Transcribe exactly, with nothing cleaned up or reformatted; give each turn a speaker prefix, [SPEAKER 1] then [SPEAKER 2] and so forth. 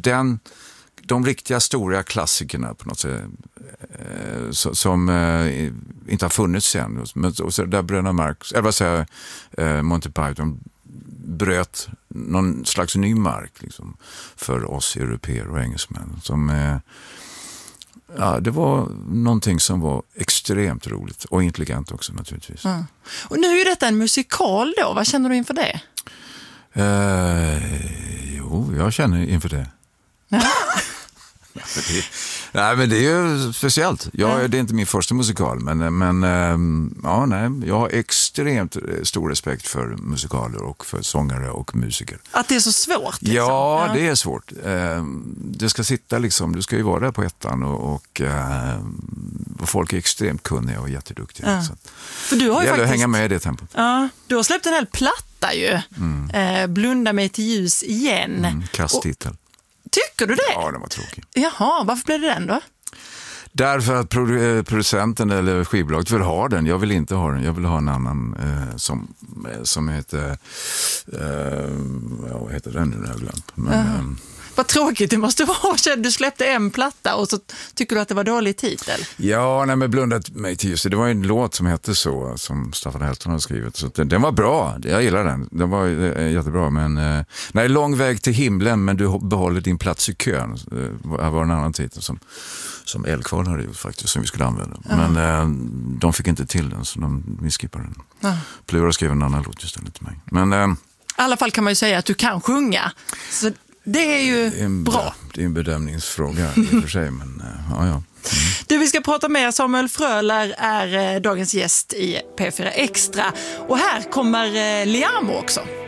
[SPEAKER 1] den, de riktiga stora klassikerna på något sätt eh, som eh, inte har funnits sen. Men och så där Bröderna Marx, eller vad säger eh, Monty Python bröt någon slags ny mark liksom, för oss europeer och engelsmän som eh, ja, det var någonting som var extremt roligt och intelligent också naturligtvis.
[SPEAKER 2] Mm. Och nu är ju detta en musikal då, vad känner du inför det?
[SPEAKER 1] Eh, jo, jag känner inför det.
[SPEAKER 2] Ja.
[SPEAKER 1] det nej, men det är ju speciellt. Jag, ja. Det är inte min första musikal, men, men ja, nej, jag har extremt stor respekt för musikaler och för sångare och musiker.
[SPEAKER 2] Att det är så svårt? Liksom.
[SPEAKER 1] Ja, ja, det är svårt. Det ska sitta liksom, du ska ju vara där på ettan och, och, och folk är extremt kunniga och jätteduktiga.
[SPEAKER 2] Ja.
[SPEAKER 1] Så
[SPEAKER 2] för du har ju
[SPEAKER 1] det
[SPEAKER 2] faktiskt...
[SPEAKER 1] att hänga med i det tempot.
[SPEAKER 2] Ja, du har släppt en hel platta ju. Mm. Eh, Blunda mig till ljus igen.
[SPEAKER 1] Mm, kasttitel. Och,
[SPEAKER 2] tycker du det?
[SPEAKER 1] Ja, den var tråkig.
[SPEAKER 2] Jaha, varför blev det den då?
[SPEAKER 1] Därför att producenten eller skivbolaget vill ha den. Jag vill inte ha den. Jag vill ha en annan eh, som, som heter... Eh, vad heter den nu? Jag har glömt. Men, uh-huh. eh,
[SPEAKER 2] Vad tråkigt det måste vara. Du släppte en platta och så tycker du att det var dålig titel.
[SPEAKER 1] Ja, nej, men Blundat mig till just det. var en låt som hette så, som Staffan Helton har skrivit. Så den, den var bra, jag gillar den. Den var eh, jättebra, men... Eh, nej, lång väg till himlen, men du behåller din plats i kön. Det var en annan titel som, som Eldkvarn hade gjort faktiskt, som vi skulle använda. Uh-huh. Men eh, de fick inte till den, så de, vi skippade den. Uh-huh. Plura skrev en annan låt istället till mig. Men... Eh,
[SPEAKER 2] i alla fall kan man ju säga att du kan sjunga. Så det är ju
[SPEAKER 1] det är en,
[SPEAKER 2] bra.
[SPEAKER 1] Det är en bedömningsfråga i och för sig, men ja, ja. Mm.
[SPEAKER 2] Du, vi ska prata med Samuel Fröler, är dagens gäst i P fyra Extra. Och här kommer Liamo också.